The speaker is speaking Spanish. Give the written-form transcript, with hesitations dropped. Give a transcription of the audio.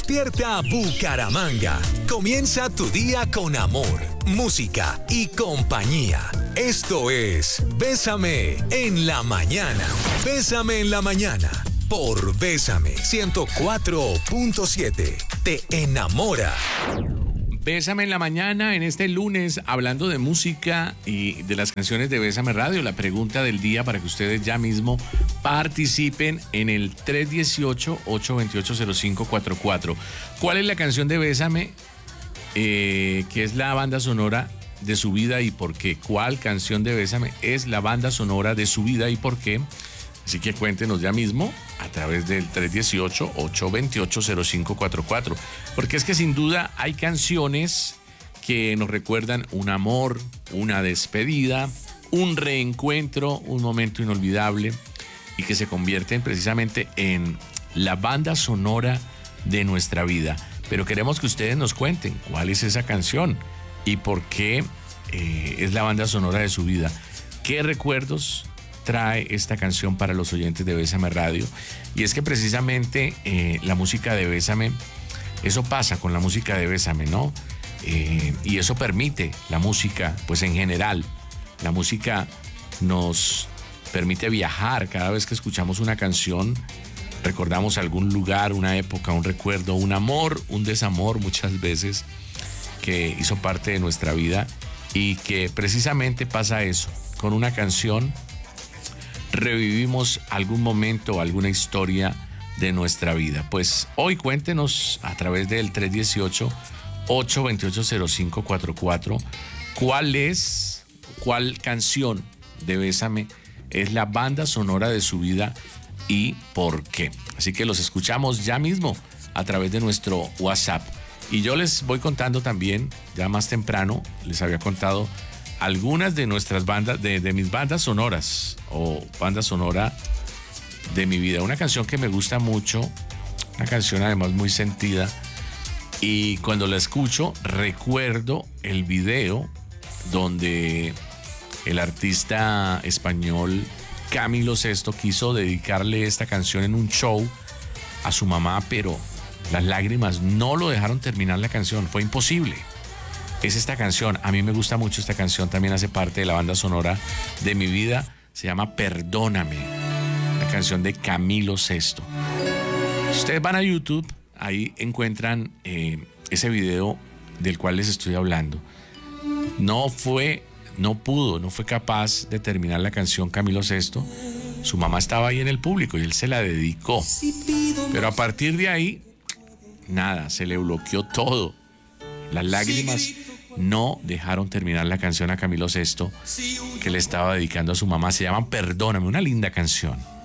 Despierta Bucaramanga. Comienza tu día con amor, música y compañía. Esto es Bésame en la mañana. Bésame en la mañana por Bésame 104.7. Te enamora. Bésame en la mañana, en este lunes, hablando de música y de las canciones de Bésame Radio. La pregunta del día para que ustedes ya mismo participen en el 318-828-0544. ¿Cuál es la canción de Bésame que es la banda sonora de su vida y por qué? ¿Cuál canción de Bésame es la banda sonora de su vida y por qué? Así que cuéntenos ya mismo a través del 318-828-0544. Porque es que sin duda hay canciones que nos recuerdan un amor, una despedida, un reencuentro, un momento inolvidable y que se convierten precisamente en la banda sonora de nuestra vida. Pero queremos que ustedes nos cuenten cuál es esa canción y por qué es la banda sonora de su vida. ¿Qué recuerdos trae esta canción para los oyentes de Bésame Radio? Y es que precisamente la música de Bésame, eso pasa con la música de Bésame, ¿no? Y eso permite la música, pues en general, la música nos permite viajar. Cada vez que escuchamos una canción, recordamos algún lugar, una época, un recuerdo, un amor, un desamor muchas veces que hizo parte de nuestra vida y que precisamente pasa eso, con una canción revivimos algún momento, alguna historia de nuestra vida. Pues hoy cuéntenos a través del 318-828-0544 cuál canción de Bésame es la banda sonora de su vida y por qué. Así que los escuchamos ya mismo a través de nuestro WhatsApp. Y yo les voy contando también, ya más temprano, les había contado algunas de nuestras bandas, de mis bandas sonoras o banda sonora de mi vida. Una canción que me gusta mucho, una canción además muy sentida, y cuando la escucho recuerdo el video donde el artista español Camilo Sesto quiso dedicarle esta canción en un show a su mamá, pero las lágrimas no lo dejaron terminar la canción, fue imposible. Es esta canción, a mí me gusta mucho esta canción, también hace parte de la banda sonora de mi vida, se llama Perdóname, la canción de Camilo Sesto. Si ustedes van a YouTube, ahí encuentran ese video del cual les estoy hablando. No fue capaz de terminar la canción Camilo Sesto. Su mamá estaba ahí en el público y él se la dedicó. Pero a partir de ahí, nada, se le bloqueó todo. Las lágrimas no dejaron terminar la canción a Camilo Sesto que le estaba dedicando a su mamá. Se llama Perdóname, una linda canción.